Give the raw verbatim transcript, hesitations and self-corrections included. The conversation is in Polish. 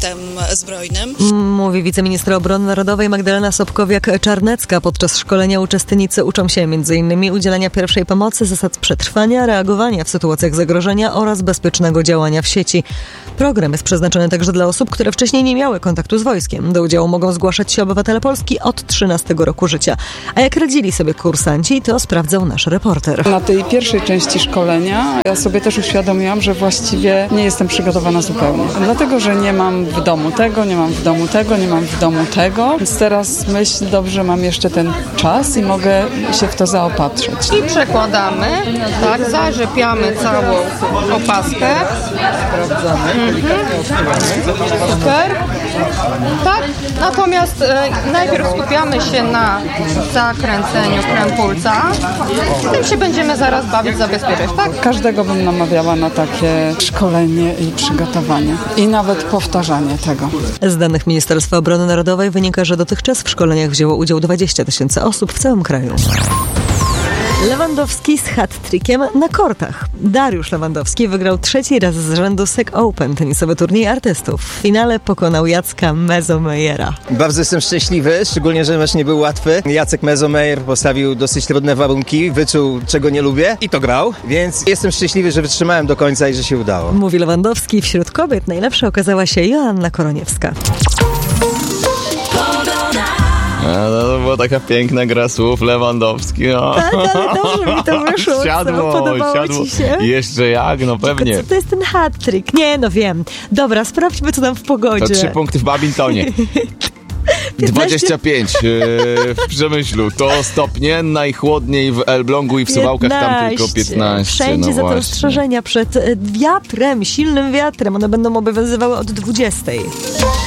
konfliktem zbrojnym. Mówi wiceministra obrony narodowej Magdalena Sobkowiak-Czarnecka. Podczas szkolenia uczestnicy uczą się między innymi udzielania pierwszej pomocy, zasad przetrwania, reagowania w sytuacjach zagrożenia oraz bezpiecznego działania w sieci. Program jest przeznaczony także dla osób, które wcześniej nie miały kontaktu z wojskiem. Do udziału mogą zgłaszać się obywatele Polski od trzynastego roku życia. A jak radzili sobie kursanci, to sprawdzał nasz reporter. Na tej pierwszej części szkolenia ja sobie też uświadomiłam, że właściwie nie jestem przygotowana zupełnie. Dlatego, że nie mam w domu tego, nie mam w domu tego, nie mam w domu tego. Więc teraz myślę, dobrze, mam jeszcze ten czas i mogę się w to zaopatrzyć. I przekładamy, tak, zarzepiamy całą opaskę. Sprawdzamy. Mhm. Super. Tak, natomiast e, najpierw skupiamy się na zakręceniu krępulca. Tym się będziemy zaraz bawić, zabezpieczyć, tak? Każdego bym namawiała na takie szkolenie i przygotowanie. I nawet powtarzanie tego. Z danych Ministerstwa Obrony Narodowej wynika, że dotychczas w szkoleniach wzięło udział dwadzieścia tysięcy osób w całym kraju. Lewandowski z hat-trickiem na kortach. Dariusz Lewandowski wygrał trzeci raz z rzędu S E C Open, tenisowy turniej artystów. W finale pokonał Jacka Mezomeyera. Bardzo jestem szczęśliwy, szczególnie, że mecz nie był łatwy. Jacek Mezomeyer postawił dosyć trudne warunki, wyczuł, czego nie lubię i to grał, więc jestem szczęśliwy, że wytrzymałem do końca i że się udało. Mówi Lewandowski. Wśród kobiet najlepsza okazała się Joanna Koroniewska. No, to była taka piękna gra słów, Lewandowski. No. Tak, ale dobrze mi to wyszło. Siadło, co? Podobało siadło. ci się? Jeszcze jak, no pewnie. Tylko co to jest ten hat-trick? Nie, no wiem. Dobra, sprawdźmy, co tam w pogodzie. To trzy punkty w badmintonie. dwadzieścia pięć yy, w Przemyślu. To stopnie, najchłodniej w Elblągu i w Suwałkach, tam tylko piętnaście. Wszędzie no za to właśnie. ostrzeżenia przed wiatrem, silnym wiatrem. One będą obowiązywały od dwudziestej.